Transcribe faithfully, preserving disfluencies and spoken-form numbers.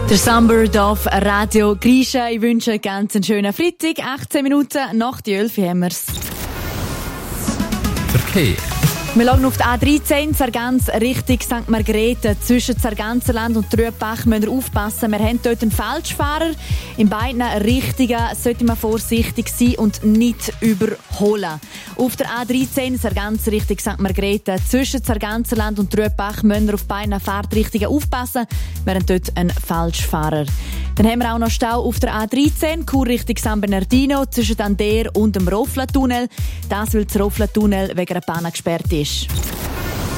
Der Sunbird auf Radio Grisha. Ich wünsche einen ganz schönen Freitag. achtzehn Minuten nach die elf haben wir's. Verkehr. Wir schauen auf die A dreizehn, Sargans Richtung Sankt Margrethe. Zwischen Sarganserland und Trüebach müssen wir aufpassen. Wir haben dort einen Falschfahrer. In beiden Richtungen sollte man vorsichtig sein und nicht überholen. Auf der A dreizehn, Sargans Richtung Sankt Margrethe. Zwischen Sarganserland und Trüebach müssen wir auf beiden Fahrtrichtungen aufpassen. Wir haben dort einen Falschfahrer. Dann haben wir auch noch Stau auf der A dreizehn, Chur Richtung San Bernardino, zwischen Ander und dem Rofla-Tunnel. Das, weil das Rofla-Tunnel wegen einer Panne gesperrt ist.